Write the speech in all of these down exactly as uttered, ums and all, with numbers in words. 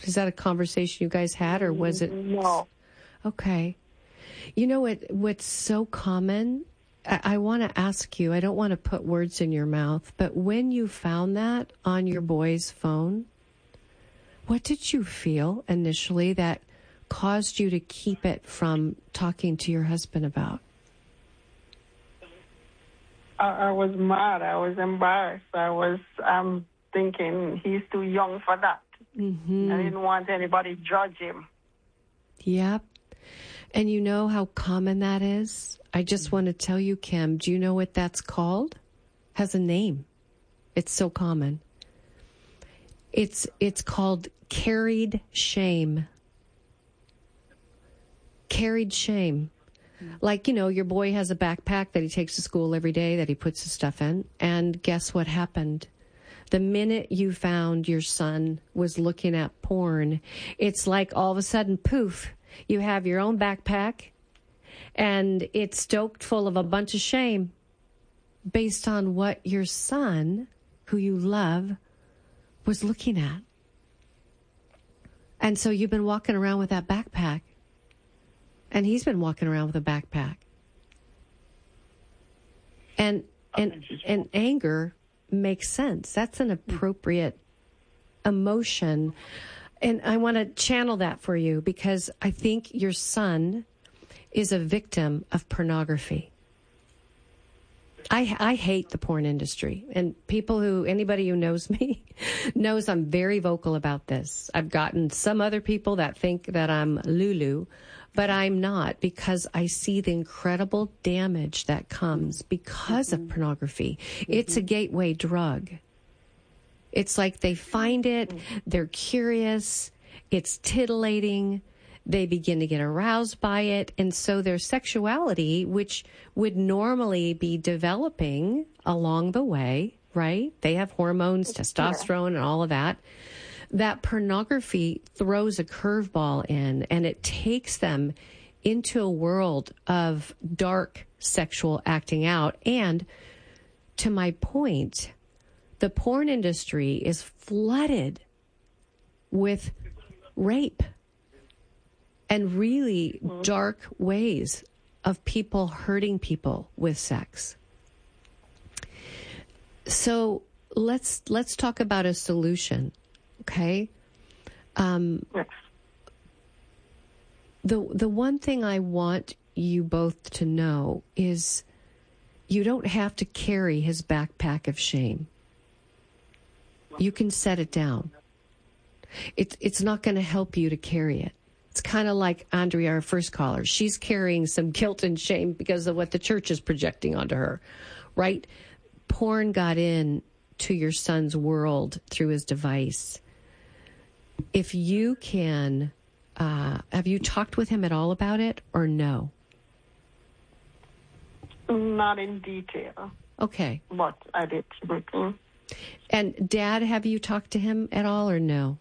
Is that a conversation you guys had, or was it? No. Okay. You know what? What's so common, I, I want to ask you, I don't want to put words in your mouth, but when you found that on your boy's phone, what did you feel initially that caused you to keep it from talking to your husband about? I, I was mad. I was embarrassed. I was um, thinking he's too young for that. Mm-hmm. I didn't want anybody to judge him. Yep. And you know how common that is? I just want to tell you, Kim, do you know what that's called? Has a name. It's so common. It's it's called carried shame. Carried shame. Like, you know, your boy has a backpack that he takes to school every day that he puts his stuff in. And guess what happened? The minute you found your son was looking at porn, it's like all of a sudden, poof, you have your own backpack and it's stoked full of a bunch of shame based on what your son, who you love, was looking at. And so you've been walking around with that backpack. And he's been walking around with a backpack. And and and anger makes sense. That's an appropriate emotion. And I want to channel that for you because I think your son is a victim of pornography. I, I hate the porn industry, and people who, anybody who knows me knows I'm very vocal about this. I've gotten some other people that think that I'm Lulu, but I'm not, because I see the incredible damage that comes because mm-hmm. of pornography. Mm-hmm. It's a gateway drug. It's like they find it, they're curious, it's titillating, they begin to get aroused by it, and so their sexuality, which would normally be developing along the way, right? They have hormones, testosterone, and all of that. That pornography throws a curveball in, and it takes them into a world of dark sexual acting out. And to my point, the porn industry is flooded with rape and really dark ways of people hurting people with sex. So let's let's talk about a solution, okay? Um, the the one thing I want you both to know is you don't have to carry his backpack of shame. You can set it down. It's it's not going to help you to carry it. It's kind of like Andrea, our first caller. She's carrying some guilt and shame because of what the church is projecting onto her, right? Porn got in to your son's world through his device. If you can, uh, have you talked with him at all about it or no? Not in detail. Okay. But I did with him. And Dad, have you talked to him at all or no?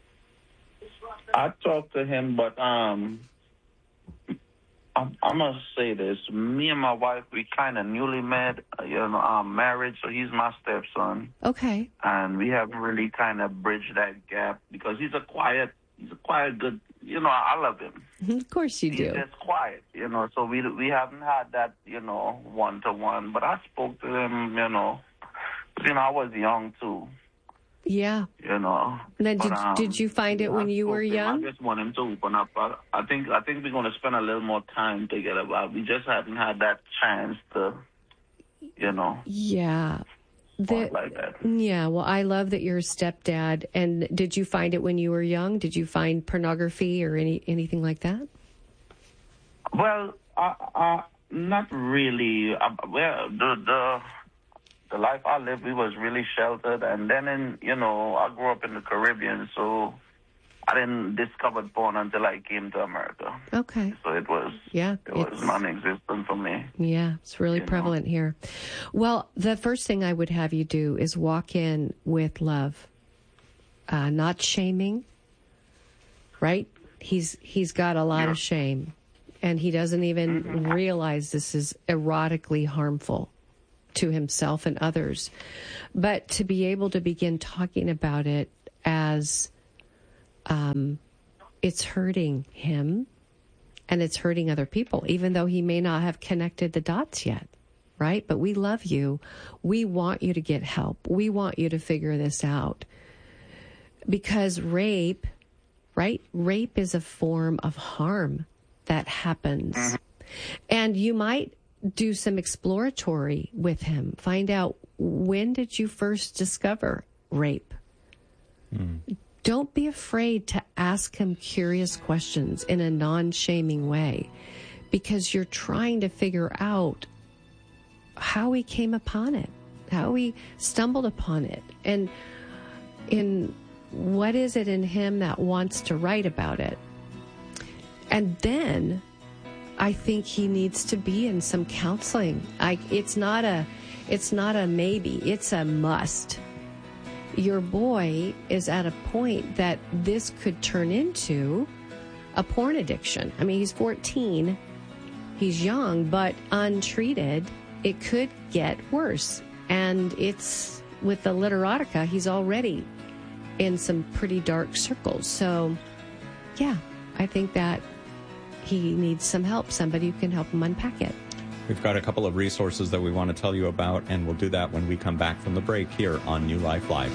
I talked to him, but um, I'm, I'm going to say this. Me and my wife, we kind of newly met, you know, um, married, so he's my stepson. Okay. And we haven't really kind of bridged that gap because he's a quiet, he's a quiet, good, you know, I love him. Of course you do. He's just quiet, you know, so we we haven't had that, you know, one-to-one. But I spoke to him, you know, you know, I was young, too. Yeah. You know. And then but, did, um, did you find it when you were young? I just want him to open up. I, I think I think we're going to spend a little more time together, but we just haven't had that chance to, you know. Yeah. The, like that. Yeah, well, I love that you're a stepdad. And did you find it when you were young? Did you find pornography or any anything like that? Well, uh, uh, not really. Uh, well, the the the life I lived, we was really sheltered, and then in you know I grew up in the Caribbean, so I didn't discover porn until I came to America. Okay. So it was yeah, it was non-existent for me. Yeah, it's really you prevalent know. Here. Well, the first thing I would have you do is walk in with love, uh, not shaming. Right? He's he's got a lot yeah. of shame, and he doesn't even mm-hmm. realize this is erotically harmful to himself and others. But to be able to begin talking about it as um, it's hurting him and it's hurting other people, even though he may not have connected the dots yet, right? But we love you. We want you to get help. We want you to figure this out. Because rape, right? Rape is a form of harm that happens. And you might do some exploratory with him. Find out, when did you first discover rape? Mm. Don't be afraid to ask him curious questions in a non-shaming way, because you're trying to figure out how he came upon it, how he stumbled upon it, and in what is it in him that wants to write about it. And then I think he needs to be in some counseling. I, it's not a, it's not a maybe, it's a must. Your boy is at a point that this could turn into a porn addiction. I mean, he's fourteen, he's young, but untreated, it could get worse. And it's, with the literotica, he's already in some pretty dark circles. So, yeah, I think that he needs some help, somebody who can help him unpack it. We've got a couple of resources that we want to tell you about, and we'll do that when we come back from the break here on New Life Live.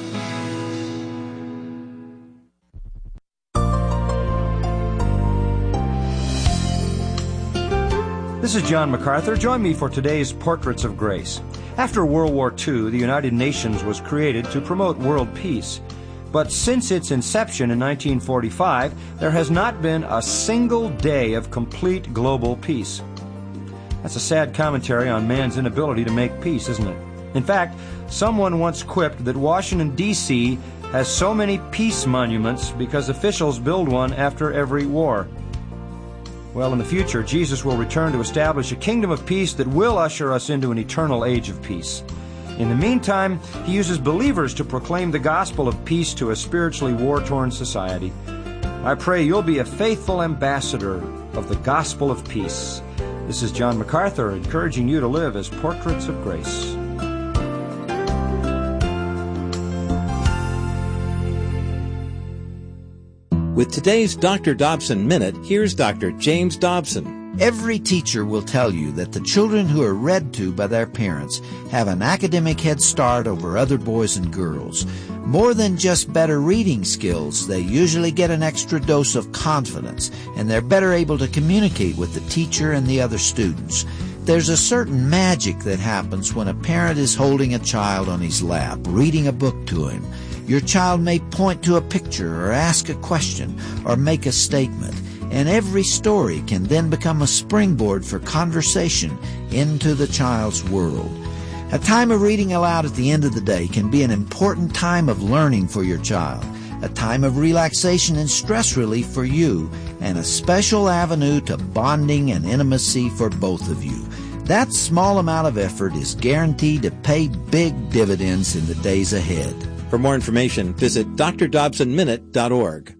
This is John MacArthur. Join me for today's Portraits of Grace. After World War Two, the United Nations was created to promote world peace. But since its inception in nineteen forty-five, there has not been a single day of complete global peace. That's a sad commentary on man's inability to make peace, isn't it? In fact, someone once quipped that Washington, D C has so many peace monuments because officials build one after every war. Well, in the future, Jesus will return to establish a kingdom of peace that will usher us into an eternal age of peace. In the meantime, he uses believers to proclaim the gospel of peace to a spiritually war-torn society. I pray you'll be a faithful ambassador of the gospel of peace. This is John MacArthur, encouraging you to live as portraits of grace. With today's Doctor Dobson Minute, here's Doctor James Dobson. Every teacher will tell you that the children who are read to by their parents have an academic head start over other boys and girls. More than just better reading skills, they usually get an extra dose of confidence, and they're better able to communicate with the teacher and the other students. There's a certain magic that happens when a parent is holding a child on his lap, reading a book to him. Your child may point to a picture or ask a question or make a statement, and every story can then become a springboard for conversation into the child's world. A time of reading aloud at the end of the day can be an important time of learning for your child, a time of relaxation and stress relief for you, and a special avenue to bonding and intimacy for both of you. That small amount of effort is guaranteed to pay big dividends in the days ahead. For more information, visit d r dobson minute dot org.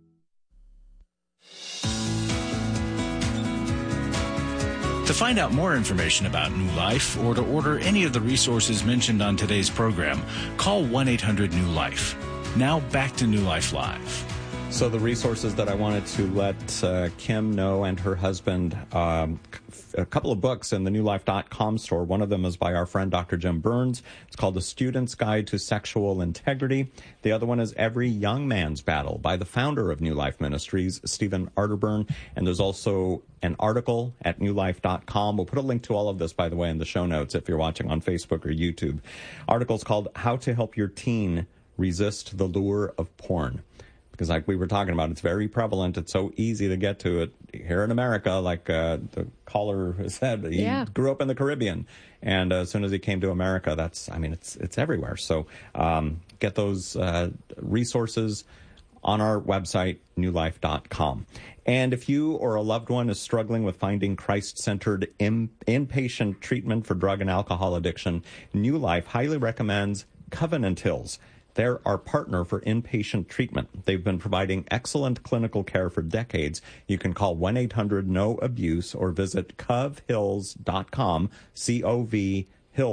To find out more information about New Life or to order any of the resources mentioned on today's program, call one eight hundred new life. Now back to New Life Live. So the resources that I wanted to let uh, Kim know and her husband, um, a couple of books in the new life dot com store. One of them is by our friend Doctor Jim Burns. It's called The Student's Guide to Sexual Integrity. The other one is Every Young Man's Battle by the founder of New Life Ministries, Stephen Arterburn. And there's also an article at new life dot com. We'll put a link to all of this, by the way, in the show notes if you're watching on Facebook or YouTube. Article's called How to Help Your Teen Resist the Lure of Porn. Because like we were talking about, it's very prevalent. It's so easy to get to it here in America. Like uh, the caller said, he yeah. grew up in the Caribbean. And uh, as soon as he came to America, that's, I mean, it's it's everywhere. So um, get those uh, resources on our website, new life dot com. And if you or a loved one is struggling with finding Christ-centered in, inpatient treatment for drug and alcohol addiction, New Life highly recommends Covenant Hills. They're our partner for inpatient treatment. They've been providing excellent clinical care for decades. You can call one eight hundred no abuse or visit cov hills dot com, C O V hills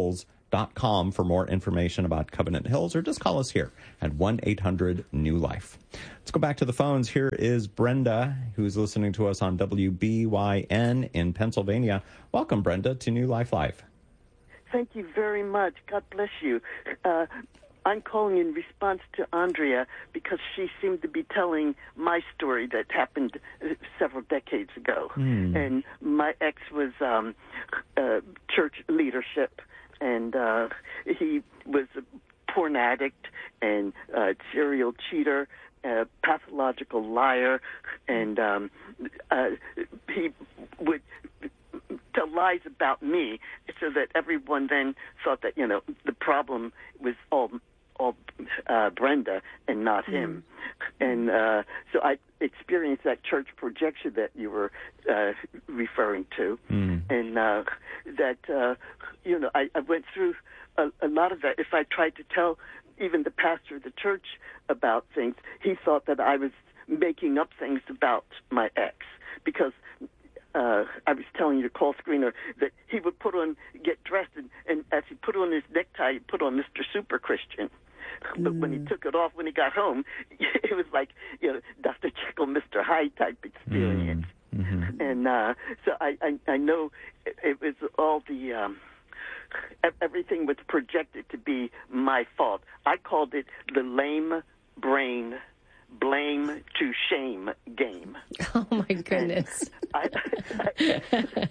dot com for more information about Covenant Hills, or just call us here at one eight hundred new life. Let's go back to the phones. Here is Brenda, who's listening to us on W B Y N in Pennsylvania. Welcome, Brenda, to New Life Live. Thank you very much. God bless you. Uh, I'm calling in response to Andrea because she seemed to be telling my story that happened several decades ago. Mm. And my ex was um, uh, church leadership, and uh, he was a porn addict and a serial cheater, a pathological liar, and um, uh, he would tell lies about me so that everyone then thought that, you know, the problem was all all uh, Brenda and not him. Mm. And uh, so I experienced that church projection that you were uh, referring to. Mm. And uh, that, uh, you know, I, I went through a, a lot of that. If I tried to tell even the pastor of the church about things, he thought that I was making up things about my ex, because Uh, I was telling your call screener that he would put on, get dressed, and, and as he put on his necktie, he put on Mister Super Christian. But mm. when he took it off, when he got home, it was like, you know, Doctor Jekyll, Mister Hyde type experience. Mm. Mm-hmm. And uh, so I, I, I know it, it was all the, um, everything was projected to be my fault. I called it the lame brain blame to shame game. Oh my goodness. I, I,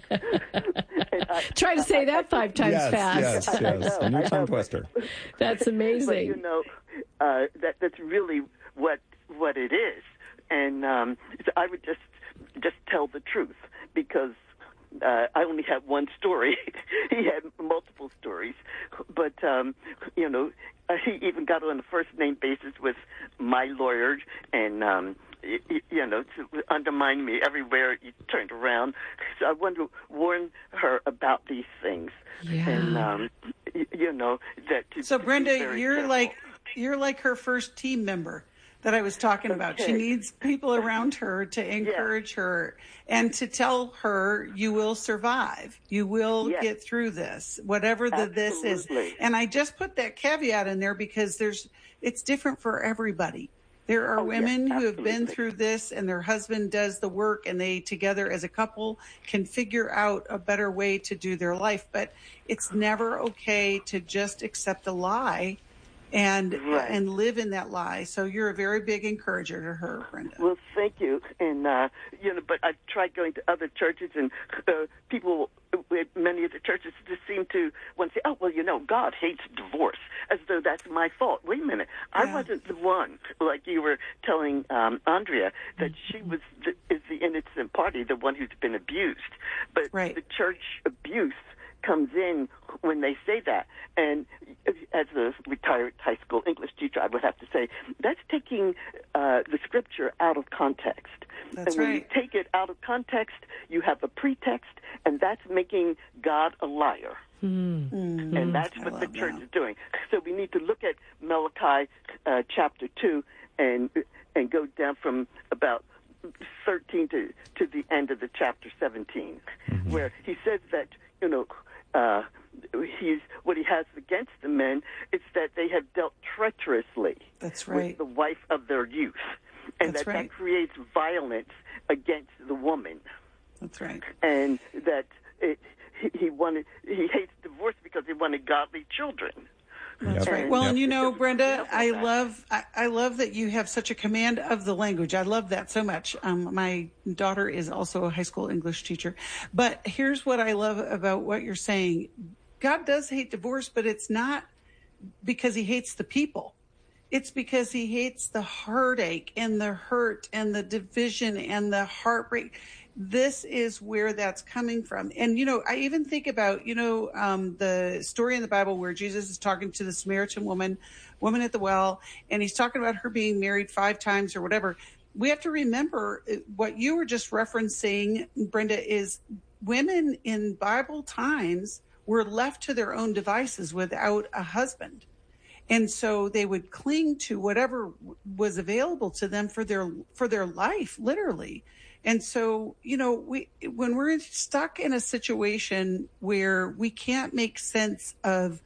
I, Try to say that five times yes, fast. Yes, yes, a new tongue twister. That's amazing. But, you know, uh, that that's really what what it is. And um, so I would just just tell the truth, because Uh, I only have one story. He had multiple stories. But, um, you know, uh, he even got on a first-name basis with my lawyer and, um, y- you know, to undermine me everywhere he turned around. So I wanted to warn her about these things. Yeah. And, um, y- you know, that to, So, to Brenda, you're careful. like you're like her first team member that I was talking about. Okay. She needs people around her to encourage yeah. her and to tell her you will survive. You will yes. get through this, whatever the this is. And I just put that caveat in there because there's it's different for everybody. There are oh, women yes, who have been through this and their husband does the work, and they together as a couple can figure out a better way to do their life. But it's never okay to just accept a lie and right. and live in that lie. So you're a very big encourager to her, Brenda. Well, thank you. And, uh, you know, but I've tried going to other churches, and uh, people with many of the churches just seem to want to say, oh, well, you know, God hates divorce, as though that's my fault. Wait a minute. Yeah. I wasn't the one, like you were telling um, Andrea, that mm-hmm. she was the, is the innocent party, the one who's been abused. But right. the church abuse comes in when they say that. And as a retired high school English teacher, I would have to say, that's taking uh, the scripture out of context. That's and when right. you take it out of context, you have a pretext, and that's making God a liar. Mm-hmm. And that's I what the church that. is doing. So we need to look at Malachi uh, chapter two and and go down from about thirteen to, to the end of the chapter seventeen, mm-hmm. where he says that, you know, uh, he's what he has against the men is that they have dealt treacherously That's right. with the wife of their youth, and That's that right. that creates violence against the woman. That's right. And that it, he, he wanted he hates divorce because he wanted godly children. That's Yep. right. Well, Yep. and you know, Brenda, I love I, I love that you have such a command of the language. I love that so much. Um, my daughter is also a high school English teacher. But here's what I love about what you're saying. God does hate divorce, but it's not because he hates the people. It's because he hates the heartache and the hurt and the division and the heartbreak. This is where that's coming from. And, you know, I even think about, you know, um, the story in the Bible where Jesus is talking to the Samaritan woman, woman at the well, and he's talking about her being married five times or whatever. We have to remember what you were just referencing, Brenda, is women in Bible times were left to their own devices without a husband. And so they would cling to whatever was available to them for their for their life, literally. And so, you know, we when we're stuck in a situation where we can't make sense of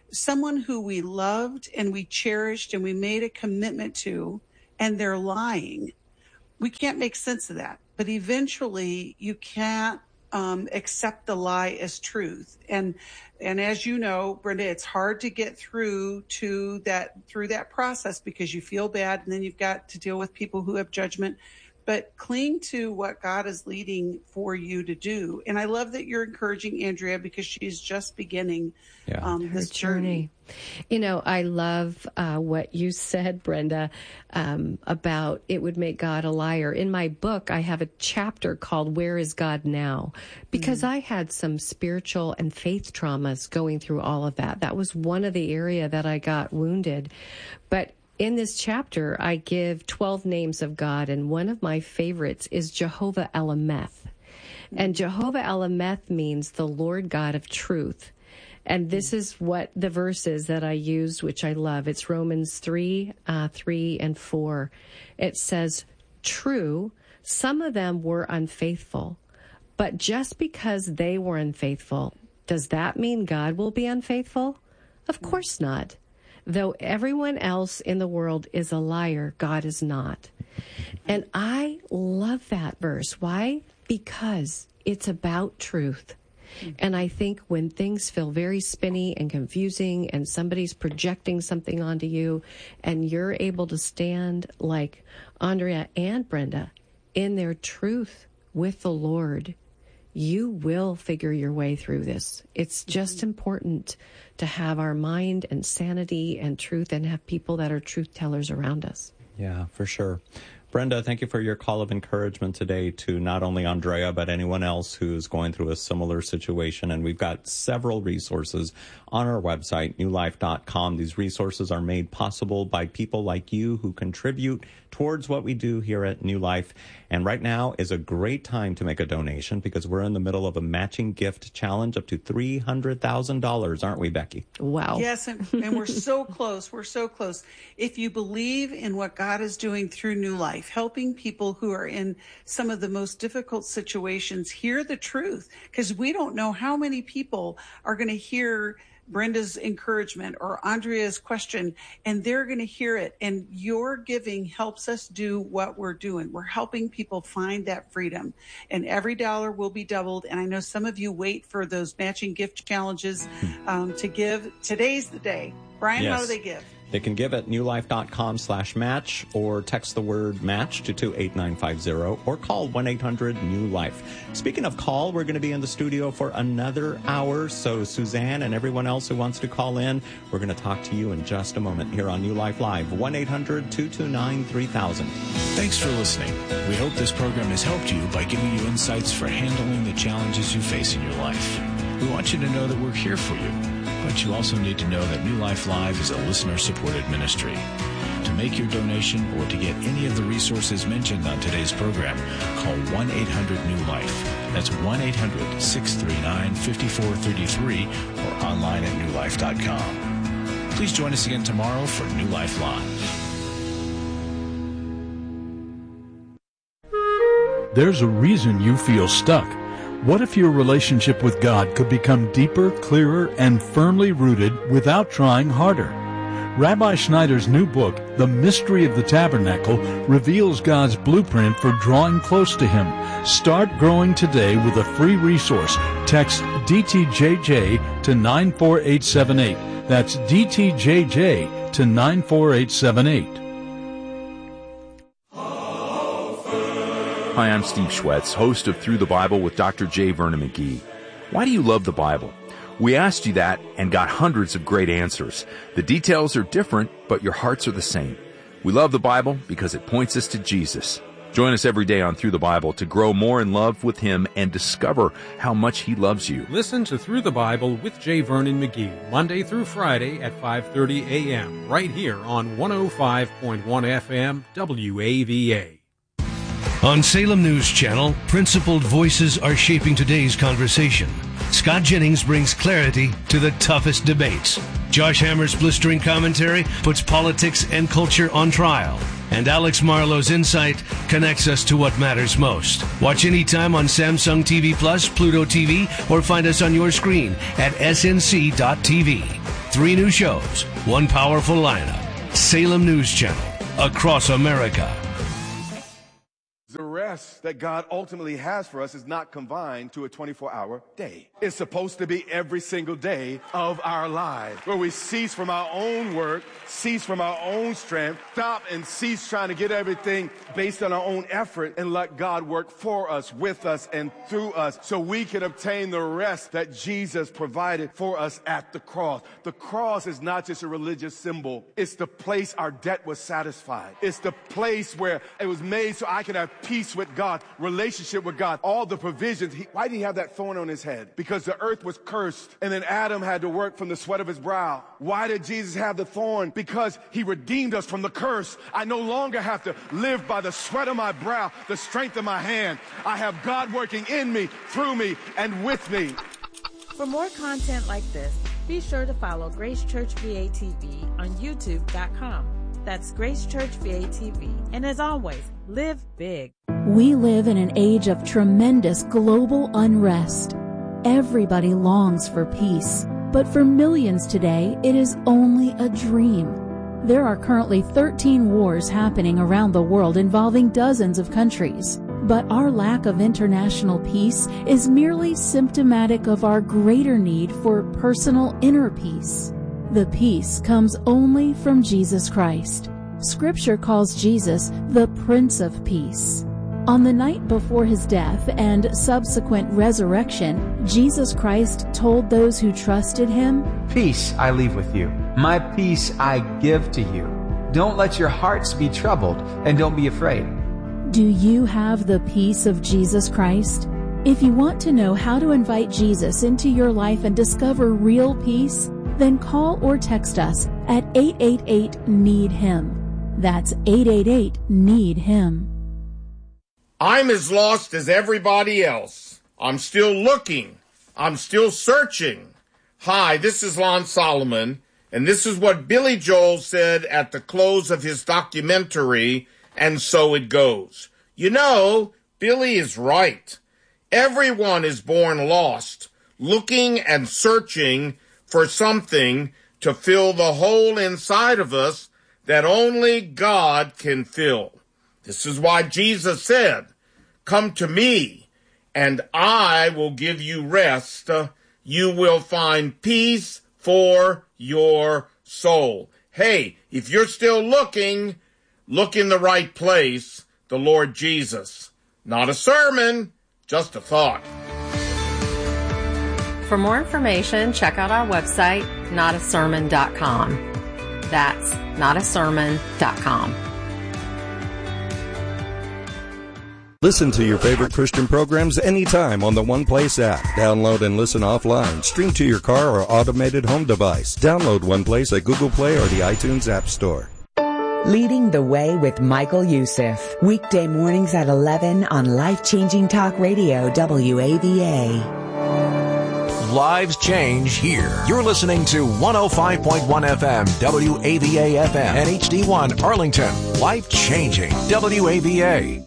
someone who we loved and we cherished and we made a commitment to, and they're lying. We can't make sense of that. But eventually you can't um, accept the lie as truth. And and as you know, Brenda, it's hard to get through to that through that process because you feel bad, and then you've got to deal with people who have judgment. But cling to what God is leading for you to do. And I love that you're encouraging Andrea because she's just beginning yeah. um, this journey. journey. You know, I love uh, what you said, Brenda, um, about it would make God a liar. In my book, I have a chapter called Where is God Now? Because mm. I had some spiritual and faith traumas going through all of that. That was one of the area that I got wounded. But in this chapter, I give twelve names of God, and one of my favorites is Jehovah Elameth. And Jehovah Elameth means the Lord God of truth. And this is what the verse is that I used, which I love. It's Romans three, uh, three and four. It says, true, some of them were unfaithful, but just because they were unfaithful, does that mean God will be unfaithful? Of course not. Though everyone else in the world is a liar, God is not. And I love that verse. Why? Because it's about truth. And I think when things feel very spinny and confusing and somebody's projecting something onto you and you're able to stand like Andrea and Brenda in their truth with the Lord, you will figure your way through this. It's just mm-hmm. important to have our mind and sanity and truth and have people that are truth tellers around us. Yeah, for sure. Brenda, thank you for your call of encouragement today to not only Andrea, but anyone else who's going through a similar situation. And we've got several resources on our website, new life dot com. These resources are made possible by people like you who contribute towards what we do here at New Life. And right now is a great time to make a donation because we're in the middle of a matching gift challenge up to three hundred thousand dollars, aren't we, Becky? Wow. Yes, and, and we're so close. We're so close. If you believe in what God is doing through New Life, helping people who are in some of the most difficult situations hear the truth, because we don't know how many people are going to hear Brenda's encouragement or Andrea's question, and they're going to hear it. And your giving helps us do what we're doing. We're helping people find that freedom, and every dollar will be doubled. And I know some of you wait for those matching gift challenges um, to give. Today's the day. Brian, yes. How do they give? They can give at new life dot com slash match or text the word match to two eight nine five zero or call one eight hundred new life. Speaking of call, we're going to be in the studio for another hour. So Suzanne and everyone else who wants to call in, we're going to talk to you in just a moment here on New Life Live, one eight hundred two two nine three thousand. Thanks for listening. We hope this program has helped you by giving you insights for handling the challenges you face in your life. We want you to know that we're here for you. But you also need to know that New Life Live is a listener-supported ministry. To make your donation or to get any of the resources mentioned on today's program, call one eight hundred new life. That's one eight hundred six three nine five four three three or online at new life dot com. Please join us again tomorrow for New Life Live. There's a reason you feel stuck. What if your relationship with God could become deeper, clearer, and firmly rooted without trying harder? Rabbi Schneider's new book, The Mystery of the Tabernacle, reveals God's blueprint for drawing close to Him. Start growing today with a free resource. Text D T J J to nine four eight seven eight. That's D T J J to nine four eight seven eight. Hi, I'm Steve Schwetz, host of Through the Bible with Doctor J. Vernon McGee. Why do you love the Bible? We asked you that and got hundreds of great answers. The details are different, but your hearts are the same. We love the Bible because it points us to Jesus. Join us every day on Through the Bible to grow more in love with Him and discover how much He loves you. Listen to Through the Bible with J. Vernon McGee, Monday through Friday at five thirty a.m., right here on one oh five point one F M W A V A. On Salem News Channel, principled voices are shaping today's conversation. Scott Jennings brings clarity to the toughest debates. Josh Hammer's blistering commentary puts politics and culture on trial. And Alex Marlowe's insight connects us to what matters most. Watch anytime on Samsung T V Plus, Pluto T V, or find us on your screen at S N C dot T V. Three new shows, one powerful lineup. Salem News Channel, across America. The rest that God ultimately has for us is not confined to a twenty-four hour day. It's supposed to be every single day of our lives, where we cease from our own work, cease from our own strength, stop and cease trying to get everything based on our own effort, and let God work for us, with us, and through us, so we can obtain the rest that Jesus provided for us at the cross. The cross is not just a religious symbol. It's the place our debt was satisfied. It's the place where it was made so I can have peace with God, relationship with God, all the provisions. He, why did he have that thorn on his head? Because the earth was cursed, and then Adam had to work from the sweat of his brow. Why did Jesus have the thorn? Because he redeemed us from the curse. I no longer have to live by the sweat of my brow, the strength of my hand. I have God working in me, through me, and with me. For more content like this, be sure to follow Grace Church V A T V on YouTube dot com. That's Grace Church V A T V. And as always, live big. We live in an age of tremendous global unrest. Everybody longs for peace, but for millions today, it is only a dream. There are currently thirteen wars happening around the world involving dozens of countries. But our lack of international peace is merely symptomatic of our greater need for personal inner peace. The peace comes only from Jesus Christ. Scripture calls Jesus the Prince of Peace. On the night before his death and subsequent resurrection, Jesus Christ told those who trusted him, "Peace I leave with you. My peace I give to you. Don't let your hearts be troubled, and don't be afraid." Do you have the peace of Jesus Christ? If you want to know how to invite Jesus into your life and discover real peace, then call or text us at eight eight eight, need him. That's eight eight eight, need him. I'm as lost as everybody else. I'm still looking. I'm still searching. Hi, this is Lon Solomon, and this is what Billy Joel said at the close of his documentary, And So It Goes. You know, Billy is right. Everyone is born lost, looking and searching for something to fill the hole inside of us that only God can fill. This is why Jesus said, "Come to me, and I will give you rest. You will find peace for your soul." Hey, if you're still looking, look in the right place, the Lord Jesus. Not a sermon, just a thought. For more information, check out our website, not a sermon dot com. That's not a sermon dot com. Listen to your favorite Christian programs anytime on the One Place app. Download and listen offline. Stream to your car or automated home device. Download One Place at Google Play or the iTunes App Store. Leading the Way with Michael Youssef. Weekday mornings at eleven on Life-Changing Talk Radio, W A V A. Lives change here. You're listening to one oh five point one F M, W A V A F M, and H D one Arlington. Life-changing, W A V A.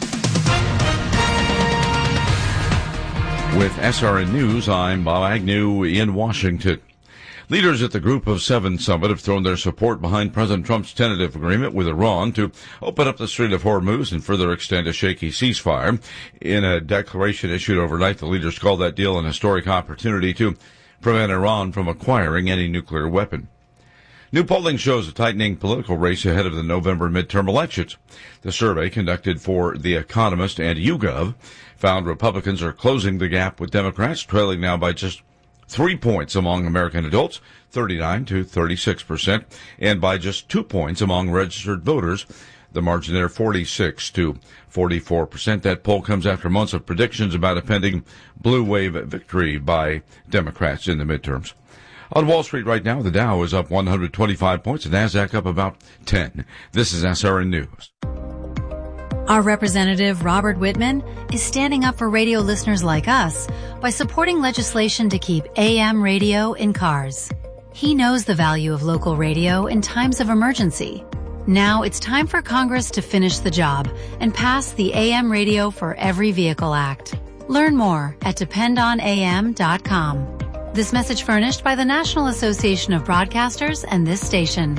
With S R N News, I'm Bob Agnew in Washington. Leaders at the Group of Seven summit have thrown their support behind President Trump's tentative agreement with Iran to open up the Strait of Hormuz and further extend a shaky ceasefire. In a declaration issued overnight, the leaders called that deal an historic opportunity to prevent Iran from acquiring any nuclear weapon. New polling shows a tightening political race ahead of the November midterm elections. The survey, conducted for The Economist and YouGov, found Republicans are closing the gap with Democrats, trailing now by just three points among American adults, thirty-nine to thirty-six percent, and by just two points among registered voters, the margin there forty-six to forty-four percent. That poll comes after months of predictions about a pending blue wave victory by Democrats in the midterms. On Wall Street right now, the Dow is up one hundred twenty-five points, the NASDAQ up about ten. This is S R N News. Our representative, Robert Whitman, is standing up for radio listeners like us by supporting legislation to keep A M radio in cars. He knows the value of local radio in times of emergency. Now it's time for Congress to finish the job and pass the A M Radio for Every Vehicle Act. Learn more at depend on A M dot com. This message furnished by the National Association of Broadcasters and this station.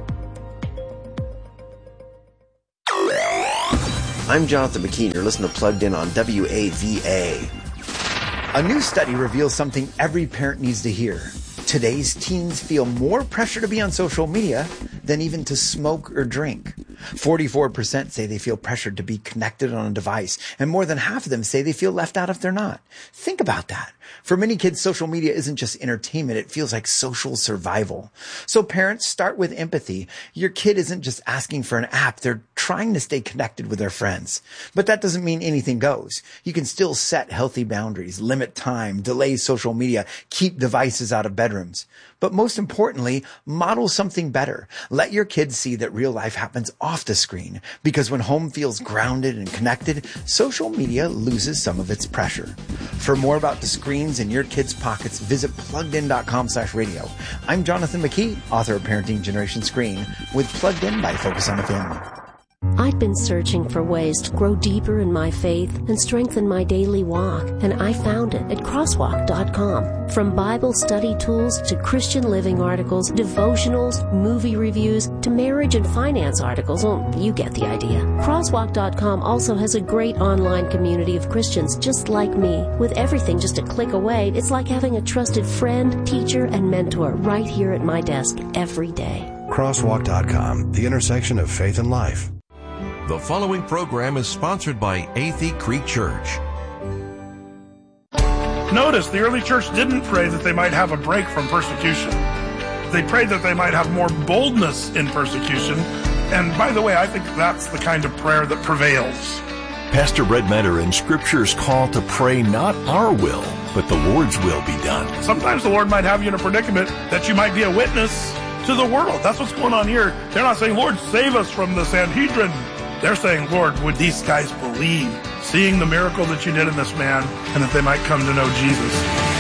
I'm Jonathan McKean. You're listening to Plugged In on W A V A. A new study reveals something every parent needs to hear. Today's teens feel more pressure to be on social media than even to smoke or drink. forty-four percent say they feel pressured to be connected on a device, and more than half of them say they feel left out if they're not. Think about that. For many kids, social media isn't just entertainment. It feels like social survival. So parents, start with empathy. Your kid isn't just asking for an app. They're trying to stay connected with their friends. But that doesn't mean anything goes. You can still set healthy boundaries, limit time, delay social media, keep devices out of bedrooms. But most importantly, model something better. Let your kids see that real life happens off the screen, because when home feels grounded and connected, social media loses some of its pressure. For more about the screens in your kids' pockets, visit pluggedin.com slash radio. I'm Jonathan McKee, author of Parenting Generation Screen, with Plugged In by Focus on the Family. I'd been searching for ways to grow deeper in my faith and strengthen my daily walk, and I found it at crosswalk dot com. From Bible study tools to Christian living articles, devotionals, movie reviews, to marriage and finance articles, well, you get the idea. crosswalk dot com also has a great online community of Christians just like me. With everything just a click away, it's like having a trusted friend, teacher, and mentor right here at my desk every day. crosswalk dot com, the intersection of faith and life. The following program is sponsored by Athey Creek Church. Notice the early church didn't pray that they might have a break from persecution. They prayed that they might have more boldness in persecution. And by the way, I think that's the kind of prayer that prevails. Pastor Brett Metter in Scripture's call to pray not our will, but the Lord's will be done. Sometimes the Lord might have you in a predicament that you might be a witness to the world. That's what's going on here. They're not saying, Lord, save us from the Sanhedrin. They're saying, Lord, would these guys believe, seeing the miracle that you did in this man, and that they might come to know Jesus?